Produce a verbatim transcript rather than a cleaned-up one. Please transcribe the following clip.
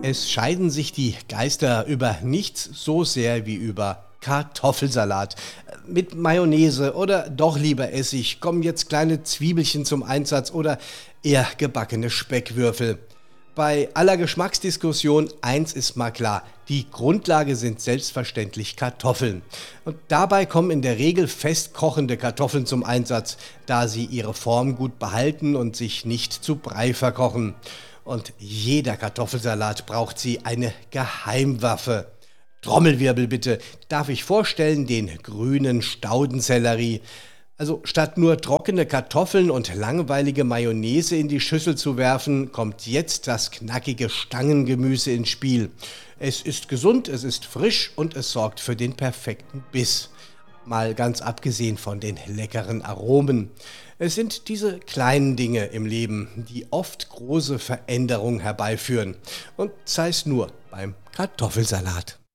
Es scheiden sich die Geister über nichts so sehr wie über Kartoffelsalat. Mit Mayonnaise oder doch lieber Essig, kommen jetzt kleine Zwiebelchen zum Einsatz oder eher gebackene Speckwürfel. Bei aller Geschmacksdiskussion, eins ist mal klar, die Grundlage sind selbstverständlich Kartoffeln. Und dabei kommen in der Regel festkochende Kartoffeln zum Einsatz, da sie ihre Form gut behalten und sich nicht zu Brei verkochen. Und jeder Kartoffelsalat braucht sie eine Geheimwaffe. Trommelwirbel bitte, darf ich vorstellen den grünen Staudensellerie. Also statt nur trockene Kartoffeln und langweilige Mayonnaise in die Schüssel zu werfen, kommt jetzt das knackige Stangengemüse ins Spiel. Es ist gesund, es ist frisch und es sorgt für den perfekten Biss. Mal ganz abgesehen von den leckeren Aromen. Es sind diese kleinen Dinge im Leben, die oft große Veränderungen herbeiführen. Und sei es nur beim Kartoffelsalat.